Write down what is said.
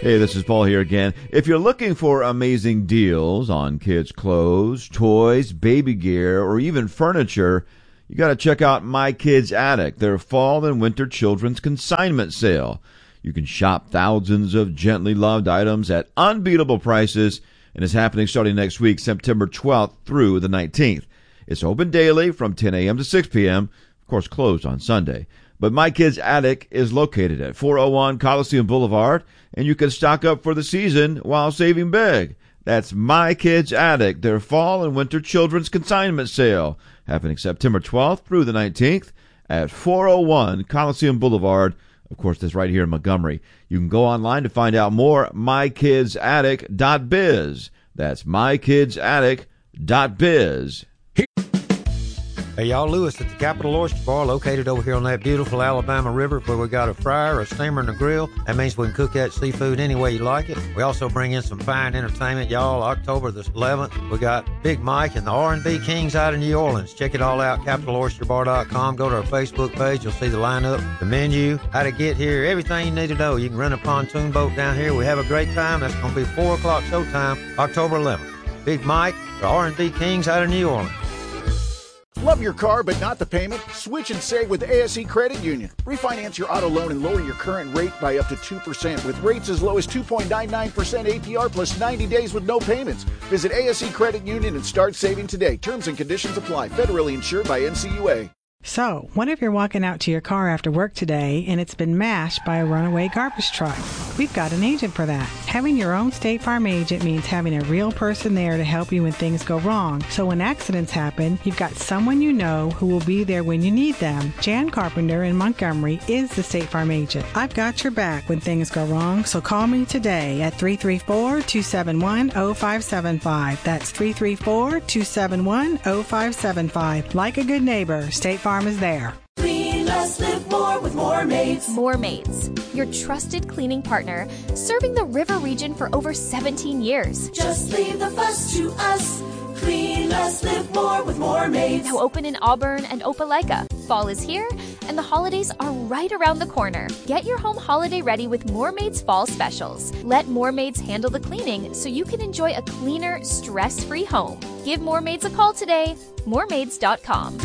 Hey, this is Paul here again. If you're looking for amazing deals on kids' clothes, toys, baby gear, or even furniture, you got to check out My Kids Attic, their fall and winter children's consignment sale. You can shop thousands of gently loved items at unbeatable prices, and it's happening starting next week, September 12th through the 19th. It's open daily from 10 a.m. to 6 p.m., of course closed on Sunday. But My Kids Attic is located at 401 Coliseum Boulevard, and you can stock up for the season while saving big. That's My Kids Attic, their fall and winter children's consignment sale, happening September 12th through the 19th at 401 Coliseum Boulevard. Of course, that's right here in Montgomery. You can go online to find out more, mykidsaddict.biz. That's mykidsaddict.biz. Hey, y'all, Lewis at the Capital Oyster Bar, located over here on that beautiful Alabama River, where we got a fryer, a steamer, and a grill. That means we can cook that seafood any way you like it. We also bring in some fine entertainment, y'all. October the 11th, we got Big Mike and the R&B Kings out of New Orleans. Check it all out, CapitalOysterBar.com. Go to our Facebook page. You'll see the lineup, the menu, how to get here, everything you need to know. You can rent a pontoon boat down here. We have a great time. That's going to be 4 o'clock showtime, October 11th. Big Mike, the R&B Kings out of New Orleans. Love your car but not the payment? Switch and save with ASE Credit Union. Refinance your auto loan and lower your current rate by up to 2% with rates as low as 2.99% APR plus 90 days with no payments. Visit ASE Credit Union and start saving today. Terms and conditions apply. Federally insured by NCUA. So, what if you're walking out to your car after work today and it's been mashed by a runaway garbage truck? We've got an agent for that. Having your own State Farm agent means having a real person there to help you when things go wrong. So when accidents happen, you've got someone you know who will be there when you need them. Jan Carpenter in Montgomery is the State Farm agent. I've got your back when things go wrong, so call me today at 334-271-0575. That's 334-271-0575. Like a good neighbor, State Farm is there. Clean less, live more with More Maids. More Maids, your trusted cleaning partner, serving the river region for over 17 years. Just leave the fuss to us. Clean less, live more with More Maids. Now open in Auburn and Opelika. Fall is here, and the holidays are right around the corner. Get your home holiday ready with More Maids Fall Specials. Let More Maids handle the cleaning so you can enjoy a cleaner, stress-free home. Give More Maids a call today. MoreMaids.com.